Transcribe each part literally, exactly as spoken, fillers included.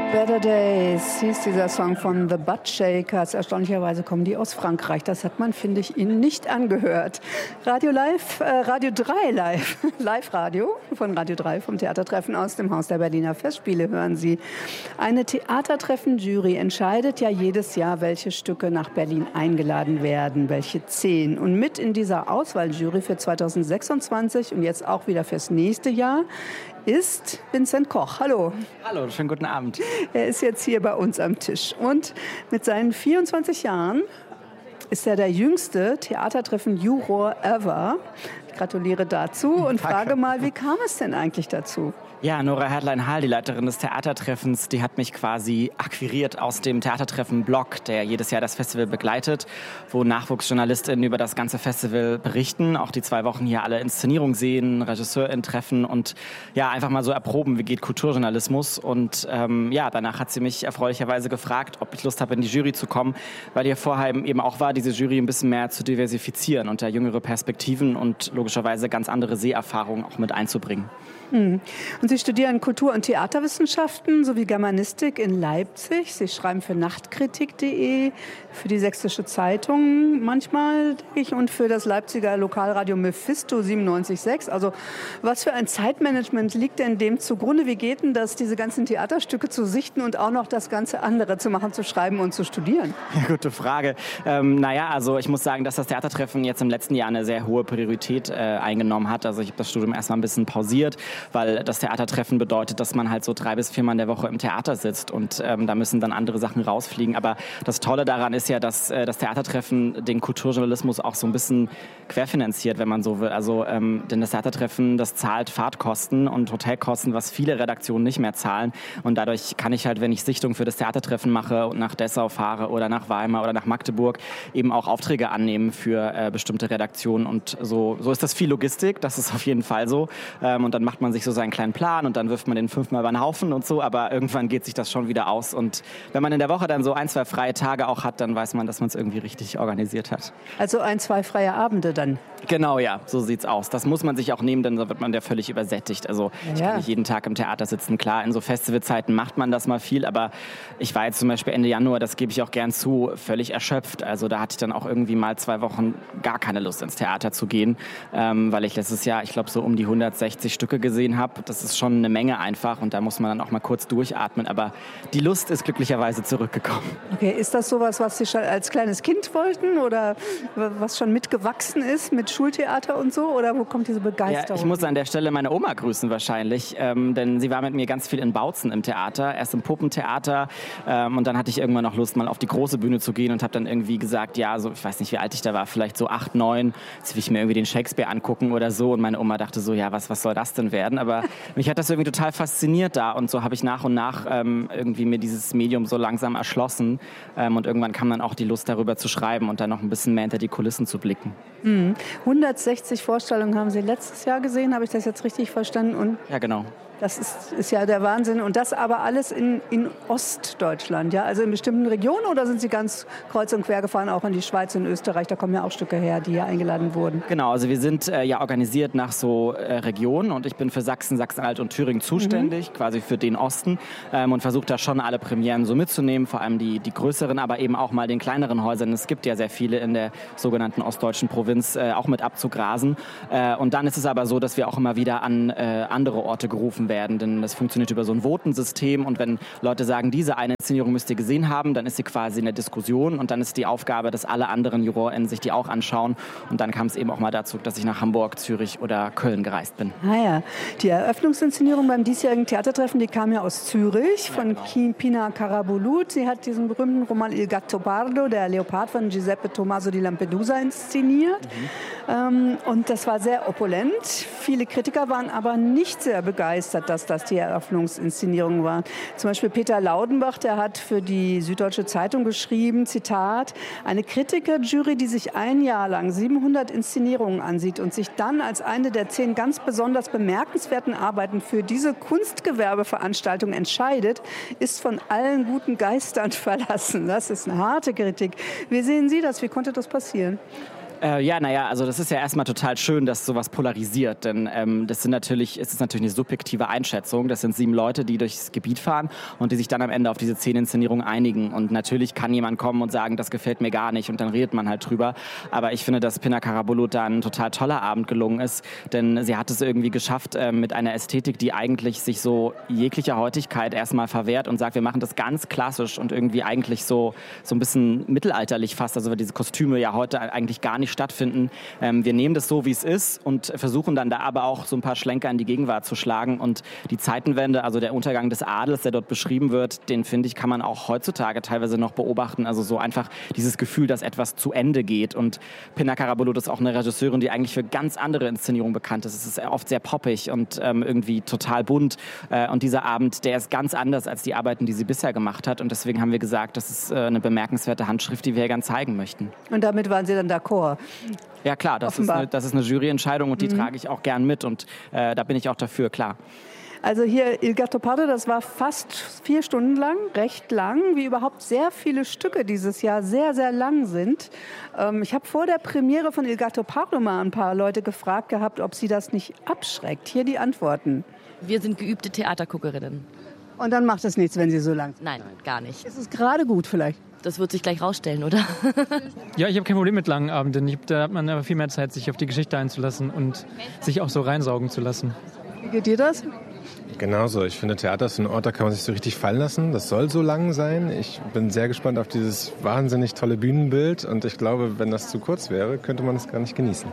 Better Days hieß dieser Song von The Buttshakers. Erstaunlicherweise kommen die aus Frankreich. Das hat man, finde ich, ihnen nicht angehört. Radio Live, äh, Radio drei Live, Live-Radio von Radio drei vom Theatertreffen aus dem Haus der Berliner Festspiele hören Sie. Eine Theatertreffen-Jury entscheidet ja jedes Jahr, welche Stücke nach Berlin eingeladen werden, welche zehn. Und mit in dieser Auswahljury für zweitausendsechsundzwanzig und jetzt auch wieder fürs nächste Jahr ist Vincent Koch. Hallo. Hallo, schönen guten Abend. Er ist jetzt hier bei uns am Tisch. Und mit seinen vierundzwanzig Jahren ist er der jüngste Theatertreffen-Juror ever. Ich gratuliere dazu und Danke. Frage mal, wie kam es denn eigentlich dazu? Ja, Nora Hertlein-Hall, die Leiterin des Theatertreffens, die hat mich quasi akquiriert aus dem Theatertreffen-Blog, der jedes Jahr das Festival begleitet, wo NachwuchsjournalistInnen über das ganze Festival berichten, auch die zwei Wochen hier alle Inszenierungen sehen, RegisseurInnen treffen und ja, einfach mal so erproben, wie geht Kulturjournalismus. Und ähm, ja, danach hat sie mich erfreulicherweise gefragt, ob ich Lust habe, in die Jury zu kommen, weil ihr Vorhaben eben auch war, diese Jury ein bisschen mehr zu diversifizieren und da jüngere Perspektiven und logischerweise ganz andere Seherfahrungen auch mit einzubringen. Hm. Und Sie studieren Kultur- und Theaterwissenschaften sowie Germanistik in Leipzig. Sie schreiben für Nachtkritik punkt de, für die Sächsische Zeitung manchmal, denke ich, und für das Leipziger Lokalradio Mephisto siebenundneunzig Komma sechs. Also was für ein Zeitmanagement liegt denn dem zugrunde? Wie geht denn das, diese ganzen Theaterstücke zu sichten und auch noch das ganze andere zu machen, zu schreiben und zu studieren? Ja, gute Frage. Ähm, naja, also ich muss sagen, dass das Theatertreffen jetzt im letzten Jahr eine sehr hohe Priorität äh, eingenommen hat. Also ich habe das Studium erstmal ein bisschen pausiert, weil das Theatertreffen bedeutet, dass man halt so drei bis viermal in der Woche im Theater sitzt und ähm, da müssen dann andere Sachen rausfliegen. Aber das Tolle daran ist ja, dass äh, das Theatertreffen den Kulturjournalismus auch so ein bisschen querfinanziert, wenn man so will. Also ähm, denn das Theatertreffen, das zahlt Fahrtkosten und Hotelkosten, was viele Redaktionen nicht mehr zahlen. Und dadurch kann ich halt, wenn ich Sichtung für das Theatertreffen mache und nach Dessau fahre oder nach Weimar oder nach Magdeburg, eben auch Aufträge annehmen für äh, bestimmte Redaktionen. Und so, so ist das viel Logistik, das ist auf jeden Fall so. Ähm, und dann macht man sich so seinen kleinen Plan und dann wirft man den fünfmal über den Haufen und so, aber irgendwann geht sich das schon wieder aus. Und wenn man in der Woche dann so ein, zwei freie Tage auch hat, dann weiß man, dass man es irgendwie richtig organisiert hat. Also ein, zwei freie Abende dann? Genau, ja, so sieht's aus. Das muss man sich auch nehmen, denn sonst wird man ja völlig übersättigt. Also ich Ja. kann nicht jeden Tag im Theater sitzen. Klar, in so Festivalzeiten macht man das mal viel, aber ich war jetzt zum Beispiel Ende Januar, das gebe ich auch gern zu, völlig erschöpft. Also da hatte ich dann auch irgendwie mal zwei Wochen gar keine Lust ins Theater zu gehen, ähm, weil ich letztes Jahr, ich glaube, so um die hundertsechzig Stücke gesehen habe. Das ist schon eine Menge einfach und da muss man dann auch mal kurz durchatmen. Aber die Lust ist glücklicherweise zurückgekommen. Okay, ist das sowas, was Sie schon als kleines Kind wollten oder was schon mitgewachsen ist mit Schultheater und so? Oder wo kommt diese Begeisterung? Ja, ich muss an der Stelle meine Oma grüßen wahrscheinlich, ähm, denn sie war mit mir ganz viel in Bautzen im Theater, erst im Puppentheater ähm, und dann hatte ich irgendwann noch Lust, mal auf die große Bühne zu gehen und habe dann irgendwie gesagt, ja, so, ich weiß nicht, wie alt ich da war, vielleicht so acht, neun, jetzt will ich mir irgendwie den Shakespeare angucken oder so und meine Oma dachte so, ja, was, was soll das denn werden? Aber mich hat das irgendwie total fasziniert da und so habe ich nach und nach ähm, irgendwie mir dieses Medium so langsam erschlossen ähm, und irgendwann kam dann auch die Lust darüber zu schreiben und dann noch ein bisschen mehr hinter die Kulissen zu blicken. Mhm. hundertsechzig Vorstellungen haben Sie letztes Jahr gesehen, habe ich das jetzt richtig verstanden? Und Ja, genau. das ist, ist ja der Wahnsinn. Und das aber alles in, in Ostdeutschland, ja? Also in bestimmten Regionen oder sind Sie ganz kreuz und quer gefahren, auch in die Schweiz und Österreich? Da kommen ja auch Stücke her, die hier eingeladen wurden. Genau, also wir sind äh, ja organisiert nach so äh, Regionen und ich bin für Sachsen, Sachsen-Anhalt und Thüringen zuständig, mhm. quasi für den Osten ähm, und versuche da schon alle Premieren so mitzunehmen, vor allem die, die größeren, aber eben auch mal den kleineren Häusern. Es gibt ja sehr viele in der sogenannten ostdeutschen Provinz äh, auch mit abzugrasen. Äh, und dann ist es aber so, dass wir auch immer wieder an äh, andere Orte gerufen werden, denn das funktioniert über so ein Votensystem und wenn Leute sagen, diese eine Inszenierung müsst ihr gesehen haben, dann ist sie quasi in der Diskussion und dann ist die Aufgabe, dass alle anderen JurorInnen sich die auch anschauen und dann kam es eben auch mal dazu, dass ich nach Hamburg, Zürich oder Köln gereist bin. Ah ja, die Eröffnungsinszenierung beim diesjährigen Theatertreffen, die kam ja aus Zürich von ja, genau. Pina Karabulut. Sie hat diesen berühmten Roman Il Gattopardo, der Leopard von Giuseppe Tommaso di Lampedusa, inszeniert. Mhm. Ähm, und das war sehr opulent. Viele Kritiker waren aber nicht sehr begeistert, dass das die Eröffnungsinszenierung war. Zum Beispiel Peter Laudenbach, der hat für die Süddeutsche Zeitung geschrieben, Zitat, eine Kritikerjury, die sich ein Jahr lang siebenhundert Inszenierungen ansieht und sich dann als eine der zehn ganz besonders bemerkenswerten Arbeiten für diese Kunstgewerbeveranstaltung entscheidet, ist von allen guten Geistern verlassen. Das ist eine harte Kritik. Wie sehen Sie das? Wie konnte das passieren? Äh, ja, naja, also das ist ja erstmal total schön, dass sowas polarisiert, denn ähm, das sind natürlich, es ist natürlich eine subjektive Einschätzung. Das sind sieben Leute, die durchs Gebiet fahren und die sich dann am Ende auf diese Szeneninszenierung einigen. Und natürlich kann jemand kommen und sagen, das gefällt mir gar nicht und dann redet man halt drüber. Aber ich finde, dass Pina Karabulut da ein total toller Abend gelungen ist, denn sie hat es irgendwie geschafft, äh, mit einer Ästhetik, die eigentlich sich so jeglicher Heutigkeit erstmal verwehrt und sagt, wir machen das ganz klassisch und irgendwie eigentlich so, so ein bisschen mittelalterlich fast, also weil diese Kostüme ja heute eigentlich gar nicht stattfinden. Ähm, wir nehmen das so, wie es ist und versuchen dann da aber auch so ein paar Schlenker in die Gegenwart zu schlagen. Und die Zeitenwende, also der Untergang des Adels, der dort beschrieben wird, den finde ich, kann man auch heutzutage teilweise noch beobachten. Also so einfach dieses Gefühl, dass etwas zu Ende geht. Und Pina Karabulut ist auch eine Regisseurin, die eigentlich für ganz andere Inszenierungen bekannt ist. Es ist oft sehr poppig und ähm, irgendwie total bunt. Äh, und dieser Abend, der ist ganz anders als die Arbeiten, die sie bisher gemacht hat. Und deswegen haben wir gesagt, das ist äh, eine bemerkenswerte Handschrift, die wir gerne zeigen möchten. Und damit waren Sie dann d'accord? Ja klar, das ist, eine, das ist eine Juryentscheidung und die mhm. trage ich auch gern mit und äh, da bin ich auch dafür, klar. Also hier Il Gattopardo, das war fast vier Stunden lang, recht lang, wie überhaupt sehr viele Stücke dieses Jahr sehr, sehr lang sind. Ähm, ich habe vor der Premiere von Il Gattopardo mal ein paar Leute gefragt gehabt, ob sie das nicht abschreckt. Hier die Antworten. Wir sind geübte Theaterguckerinnen. Und dann macht es nichts, wenn sie so lang sind? Nein, gar nicht. Es ist gerade gut vielleicht. Das wird sich gleich rausstellen, oder? Ja, ich habe kein Problem mit langen Abenden. Ich, da hat man aber viel mehr Zeit, sich auf die Geschichte einzulassen und sich auch so reinsaugen zu lassen. Wie geht dir das? Genauso. Ich finde, Theater ist ein Ort, da kann man sich so richtig fallen lassen. Das soll so lang sein. Ich bin sehr gespannt auf dieses wahnsinnig tolle Bühnenbild. Und ich glaube, wenn das zu kurz wäre, könnte man es gar nicht genießen.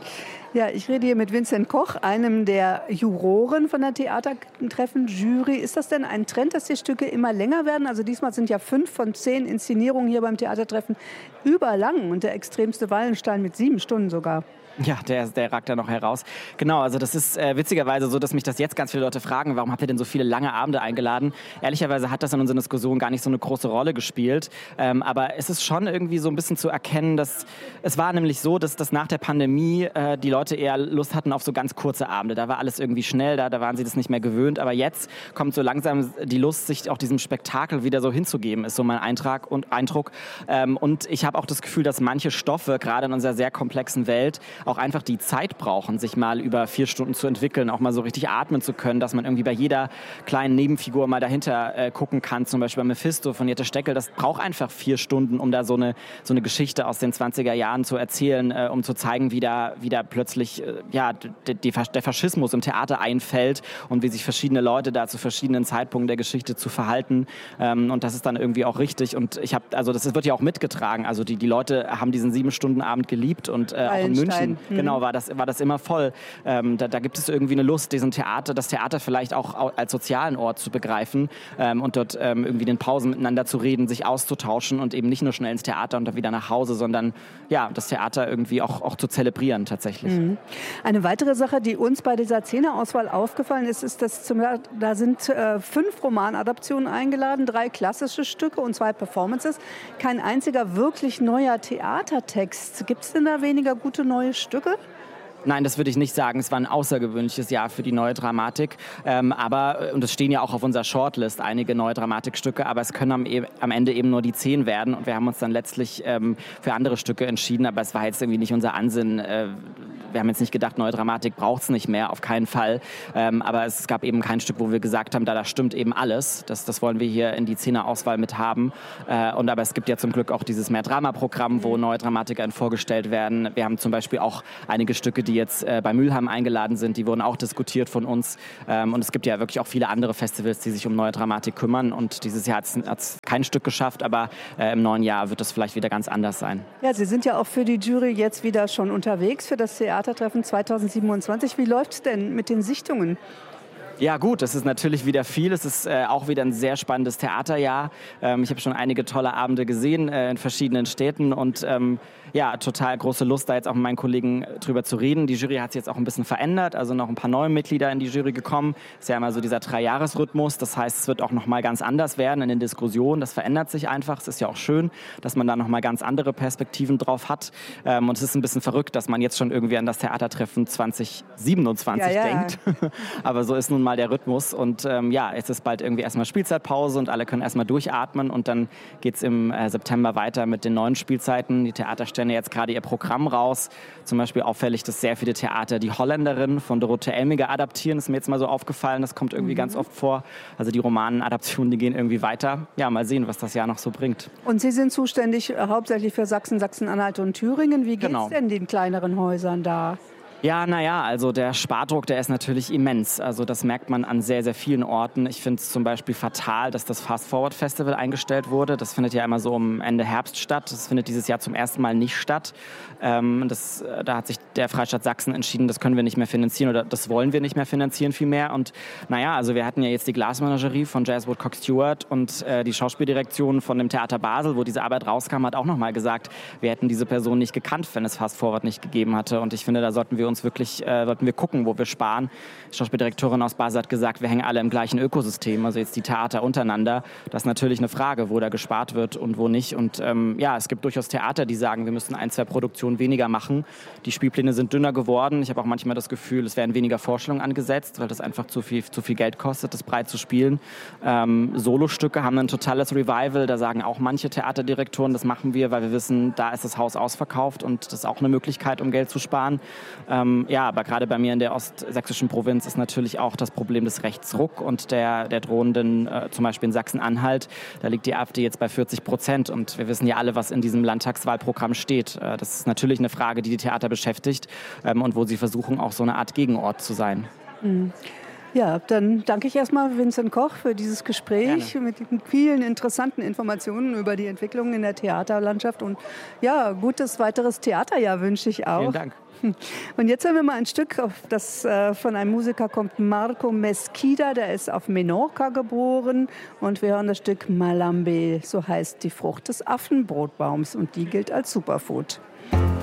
Ja, ich rede hier mit Vincent Koch, einem der Juroren von der Theatertreffen-Jury. Ist das denn ein Trend, dass die Stücke immer länger werden? Also diesmal sind ja fünf von zehn Inszenierungen hier beim Theatertreffen überlang und der extremste Wallenstein mit sieben Stunden sogar. Ja, der, der ragt da noch heraus. Genau, also das ist äh, witzigerweise so, dass mich das jetzt ganz viele Leute fragen, warum habt ihr denn so viele lange Abende eingeladen? Ehrlicherweise hat das in unserer Diskussion gar nicht so eine große Rolle gespielt. Ähm, aber es ist schon irgendwie so ein bisschen zu erkennen, dass es war nämlich so, dass, dass nach der Pandemie äh, die Leute eher Lust hatten auf so ganz kurze Abende. Da war alles irgendwie schnell, da, da waren sie das nicht mehr gewöhnt. Aber jetzt kommt so langsam die Lust, sich auch diesem Spektakel wieder so hinzugeben, ist so mein Eintrag und Eindruck. Ähm, und ich habe auch das Gefühl, dass manche Stoffe, gerade in unserer sehr komplexen Welt, auch einfach die Zeit brauchen, sich mal über vier Stunden zu entwickeln, auch mal so richtig atmen zu können, dass man irgendwie bei jeder kleinen Nebenfigur mal dahinter äh, gucken kann, zum Beispiel bei Mephisto von Jette Steckel, das braucht einfach vier Stunden, um da so eine, so eine Geschichte aus den zwanziger Jahren zu erzählen, äh, um zu zeigen, wie da, wie da plötzlich äh, ja, die, die, der Faschismus im Theater einfällt und wie sich verschiedene Leute da zu verschiedenen Zeitpunkten der Geschichte zu verhalten, ähm, und das ist dann irgendwie auch richtig und ich habe, also das wird ja auch mitgetragen, also die, die Leute haben diesen sieben Stunden Abend geliebt und äh, auch in München, mhm. genau, war das, war das immer voll. Ähm, da, da gibt es irgendwie eine Lust, diesen Theater, das Theater vielleicht auch als sozialen Ort zu begreifen, ähm, und dort ähm, irgendwie in den Pausen miteinander zu reden, sich auszutauschen und eben nicht nur schnell ins Theater und dann wieder nach Hause, sondern ja, das Theater irgendwie auch, auch zu zelebrieren tatsächlich. Mhm. Eine weitere Sache, die uns bei dieser Szeneauswahl aufgefallen ist, ist, dass zum, da sind äh, fünf Romanadaptionen eingeladen, drei klassische Stücke und zwei Performances. Kein einziger wirklich neuer Theatertext. Gibt es denn da weniger gute neue Stücke? Nein, das würde ich nicht sagen. Es war ein außergewöhnliches Jahr für die Neue Dramatik. Ähm, aber, und es stehen ja auch auf unserer Shortlist einige neue Dramatikstücke, aber es können am, am Ende eben nur die zehn werden. Und wir haben uns dann letztlich ähm, für andere Stücke entschieden, aber es war jetzt irgendwie nicht unser Ansinnen. Äh, wir haben jetzt nicht gedacht, Neue Dramatik braucht es nicht mehr, auf keinen Fall. Ähm, aber es gab eben kein Stück, wo wir gesagt haben, da, da stimmt eben alles. Das, das wollen wir hier in die Zehner-Auswahl mit haben. Äh, und aber es gibt ja zum Glück auch dieses Mehr-Drama-Programm, wo neue DramatikerInnen vorgestellt werden. Wir haben zum Beispiel auch einige Stücke, die jetzt äh, bei Mülheim eingeladen sind, die wurden auch diskutiert von uns. Ähm, und es gibt ja wirklich auch viele andere Festivals, die sich um neue Dramatik kümmern. Und dieses Jahr hat es kein Stück geschafft, aber äh, im neuen Jahr wird es vielleicht wieder ganz anders sein. Ja, Sie sind ja auch für die Jury jetzt wieder schon unterwegs für das Theatertreffen zweitausendsiebenundzwanzig. Wie läuft es denn mit den Sichtungen? Ja gut, es ist natürlich wieder viel. Es ist äh, auch wieder ein sehr spannendes Theaterjahr. Ähm, ich habe schon einige tolle Abende gesehen äh, in verschiedenen Städten und ähm, ja, total große Lust, da jetzt auch mit meinen Kollegen drüber zu reden. Die Jury hat sich jetzt auch ein bisschen verändert, also noch ein paar neue Mitglieder in die Jury gekommen. Es ist ja immer so dieser Drei-Jahres-Rhythmus, das heißt, es wird auch noch mal ganz anders werden in den Diskussionen. Das verändert sich einfach. Es ist ja auch schön, dass man da noch mal ganz andere Perspektiven drauf hat. Ähm, und es ist ein bisschen verrückt, dass man jetzt schon irgendwie an das Theatertreffen zweitausendsiebenundzwanzig ja, ja. denkt. Aber so ist nun mal mal der Rhythmus. Und ähm, ja, es ist bald irgendwie erstmal Spielzeitpause und alle können erstmal durchatmen. Und dann geht es im äh, September weiter mit den neuen Spielzeiten. Die Theater stellen jetzt gerade ihr Programm raus. Zum Beispiel auffällig, dass sehr viele Theater die Holländerin von Dorothee Elmiger adaptieren. Das ist mir jetzt mal so aufgefallen. Das kommt irgendwie mhm. ganz oft vor. Also die Romanenadaptionen, die gehen irgendwie weiter. Ja, mal sehen, was das Jahr noch so bringt. Und Sie sind zuständig äh, hauptsächlich für Sachsen, Sachsen-Anhalt und Thüringen. Wie geht es genau. denn den kleineren Häusern da? Ja, naja, also der Spardruck, der ist natürlich immens. Also das merkt man an sehr, sehr vielen Orten. Ich finde es zum Beispiel fatal, dass das Fast Forward Festival eingestellt wurde. Das findet ja immer so um Ende Herbst statt. Das findet dieses Jahr zum ersten Mal nicht statt. Ähm, das, da hat sich der Freistaat Sachsen entschieden, das können wir nicht mehr finanzieren oder das wollen wir nicht mehr finanzieren vielmehr. Und naja, also wir hatten ja jetzt die Glasmenagerie von Jazz Woodcock Stewart und äh, die Schauspieldirektion von dem Theater Basel, wo diese Arbeit rauskam, hat auch nochmal gesagt, wir hätten diese Person nicht gekannt, wenn es Fast Forward nicht gegeben hatte. Und ich finde, da sollten wir uns wirklich, äh, sollten wir gucken, wo wir sparen. Die Schauspieldirektorin aus Basel hat gesagt, wir hängen alle im gleichen Ökosystem, also jetzt die Theater untereinander. Das ist natürlich eine Frage, wo da gespart wird und wo nicht. Und ähm, ja, es gibt durchaus Theater, die sagen, wir müssen ein, zwei Produktionen weniger machen. Die Spielpläne sind dünner geworden. Ich habe auch manchmal das Gefühl, es werden weniger Vorstellungen angesetzt, weil das einfach zu viel, zu viel Geld kostet, das breit zu spielen. Ähm, Solostücke haben ein totales Revival. Da sagen auch manche Theaterdirektoren, das machen wir, weil wir wissen, da ist das Haus ausverkauft und das ist auch eine Möglichkeit, um Geld zu sparen. Ähm, ja, aber gerade bei mir in der ostsächsischen Provinz ist natürlich auch das Problem des Rechtsruck und der, der drohenden, äh, zum Beispiel in Sachsen-Anhalt, da liegt die AfD jetzt bei vierzig Prozent und wir wissen ja alle, was in diesem Landtagswahlprogramm steht. Äh, das ist natürlich eine Frage, die die Theater beschäftigt ähm, und wo sie versuchen, auch so eine Art Gegenort zu sein. Mhm. Ja, dann danke ich erstmal Vincent Koch für dieses Gespräch Gerne. Mit vielen interessanten Informationen über die Entwicklung in der Theaterlandschaft und ja, gutes weiteres Theaterjahr wünsche ich auch. Vielen Dank. Und jetzt hören wir mal ein Stück, das äh, von einem Musiker kommt, Marco Mesquida, der ist auf Menorca geboren und wir hören das Stück Malambe, so heißt die Frucht des Affenbrotbaums und die gilt als Superfood.